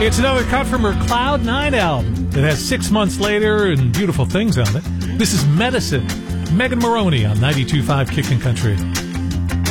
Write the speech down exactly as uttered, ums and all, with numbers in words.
It's another cut from her Cloud Nine album. It has Six Months Later and Beautiful Things on it. This is Medicine. Megan Maroney on ninety-two point five Kickin' Country.